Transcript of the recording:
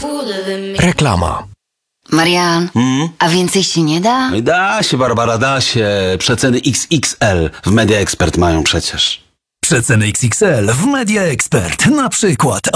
Reklama. Marian, a więcej się nie da? Da się, Barbara, da się. Przeceny XXL w Media Expert mają przecież. Przeceny XXL w Media Expert. Na przykład